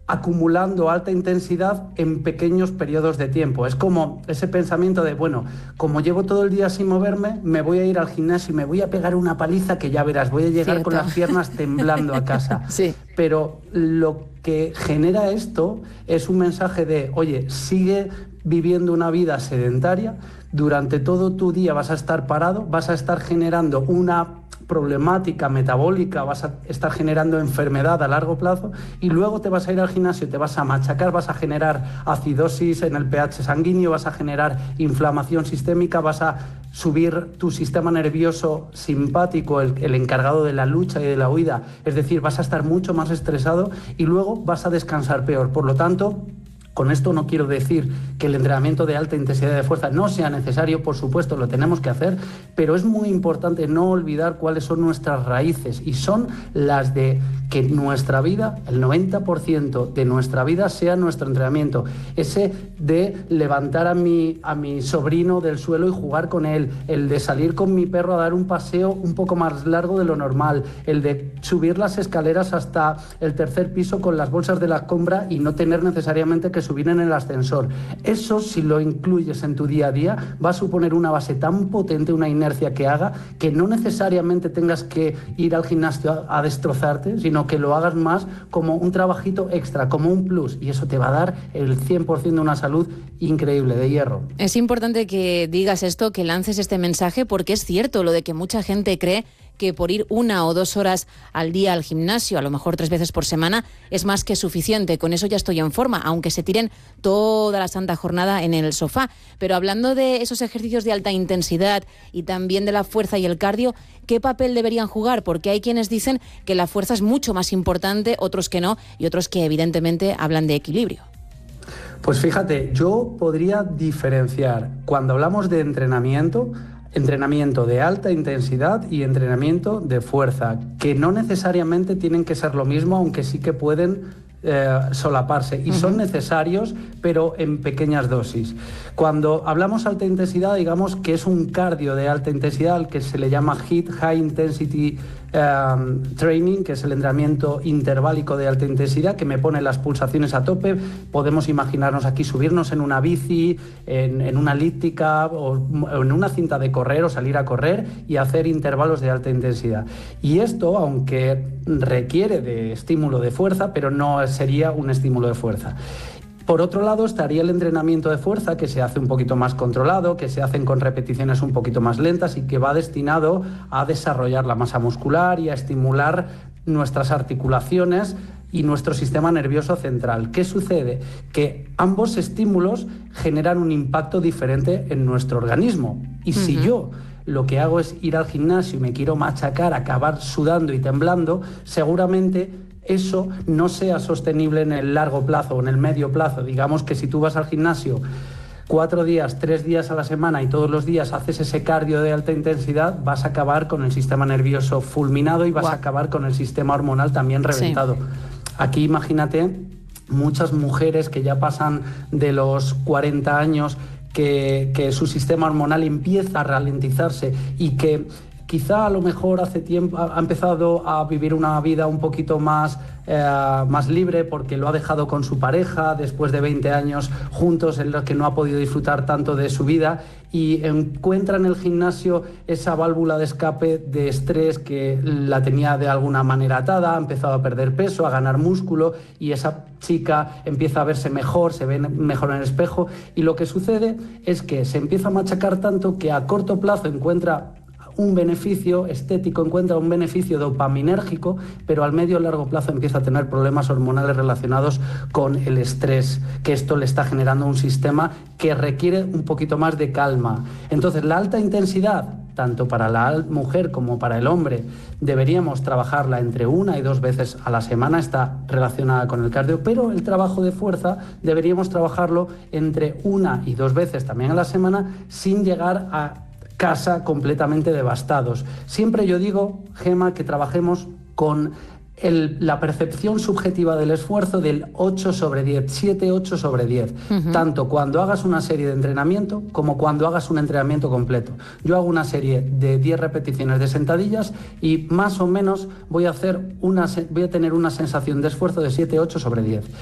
acumulando alta intensidad en pequeños periodos de tiempo. Es como ese pensamiento de, bueno, como llevo todo el día sin moverme, me voy a ir al gimnasio y me voy a pegar una paliza que ya verás, voy a llegar Cierto. con las piernas temblando a casa. Sí. Pero lo que genera esto es un mensaje de, oye, sigue viviendo una vida sedentaria, durante todo tu día vas a estar parado, vas a estar generando una problemática metabólica, vas a estar generando enfermedad a largo plazo y luego te vas a ir al gimnasio, te vas a machacar, vas a generar acidosis en el pH sanguíneo, vas a generar inflamación sistémica, vas a subir tu sistema nervioso simpático, el encargado de la lucha y de la huida, es decir, vas a estar mucho más estresado y luego vas a descansar peor. Por lo tanto, con esto no quiero decir que el entrenamiento de alta intensidad de fuerza no sea necesario, por supuesto lo tenemos que hacer, pero es muy importante no olvidar cuáles son nuestras raíces y son las de que nuestra vida, el 90% de nuestra vida sea nuestro entrenamiento. Ese de levantar a mi sobrino del suelo y jugar con él, el de salir con mi perro a dar un paseo un poco más largo de lo normal, el de subir las escaleras hasta el tercer piso con las bolsas de la compra y no tener necesariamente que subir en el ascensor. Eso, si lo incluyes en tu día a día, va a suponer una base tan potente, una inercia que haga que no necesariamente tengas que ir al gimnasio a destrozarte, sino que lo hagas más como un trabajito extra, como un plus, y eso te va a dar el 100% de una salud increíble, de hierro. Es importante que digas esto, que lances este mensaje, porque es cierto lo de que mucha gente cree que por ir 1 o 2 horas al día al gimnasio, a lo mejor 3 veces por semana, es más que suficiente. Con eso ya estoy en forma, aunque se tiren toda la santa jornada en el sofá. Pero hablando de esos ejercicios de alta intensidad y también de la fuerza y el cardio, ¿qué papel deberían jugar? Porque hay quienes dicen que la fuerza es mucho más importante, otros que no, y otros que evidentemente hablan de equilibrio. Pues fíjate, yo podría diferenciar cuando hablamos de entrenamiento de alta intensidad y entrenamiento de fuerza, que no necesariamente tienen que ser lo mismo, aunque sí que pueden solaparse y son necesarios, pero en pequeñas dosis. Cuando hablamos alta intensidad, digamos que es un cardio de alta intensidad, al que se le llama HIIT, High Intensity Training, que es el entrenamiento interválico de alta intensidad, que me pone las pulsaciones a tope. Podemos imaginarnos aquí subirnos en una bici, en una elíptica o en una cinta de correr o salir a correr y hacer intervalos de alta intensidad. Y esto, aunque requiere de estímulo de fuerza, pero no sería un estímulo de fuerza. Por otro lado estaría el entrenamiento de fuerza, que se hace un poquito más controlado, que se hacen con repeticiones un poquito más lentas y que va destinado a desarrollar la masa muscular y a estimular nuestras articulaciones y nuestro sistema nervioso central. ¿Qué sucede? Que ambos estímulos generan un impacto diferente en nuestro organismo. Y si yo lo que hago es ir al gimnasio y me quiero machacar, acabar sudando y temblando, seguramente eso no sea sostenible en el largo plazo o en el medio plazo. Digamos que si tú vas al gimnasio 4 días, 3 días a la semana y todos los días haces ese cardio de alta intensidad, vas a acabar con el sistema nervioso fulminado y vas a acabar con el sistema hormonal también reventado. Sí. Aquí imagínate muchas mujeres que ya pasan de los 40 años, que su sistema hormonal empieza a ralentizarse y que quizá a lo mejor hace tiempo ha empezado a vivir una vida un poquito más libre porque lo ha dejado con su pareja después de 20 años juntos en los que no ha podido disfrutar tanto de su vida y encuentra en el gimnasio esa válvula de escape de estrés que la tenía de alguna manera atada, ha empezado a perder peso, a ganar músculo y esa chica empieza a verse mejor, se ve mejor en el espejo y lo que sucede es que se empieza a machacar tanto que a corto plazo encuentra un beneficio estético, encuentra un beneficio dopaminérgico, pero al medio y largo plazo empieza a tener problemas hormonales relacionados con el estrés, que esto le está generando un sistema que requiere un poquito más de calma. Entonces, la alta intensidad, tanto para la mujer como para el hombre, deberíamos trabajarla entre 1 y 2 veces a la semana, está relacionada con el cardio, pero el trabajo de fuerza deberíamos trabajarlo entre 1 y 2 veces también a la semana, sin llegar a casa completamente devastados. Siempre yo digo, Gema, que trabajemos con la percepción subjetiva del esfuerzo del 8/10, 7/8/10, tanto cuando hagas una serie de entrenamiento como cuando hagas un entrenamiento completo. Yo hago una serie de 10 repeticiones de sentadillas y más o menos voy a tener una sensación de esfuerzo de 7/8/10.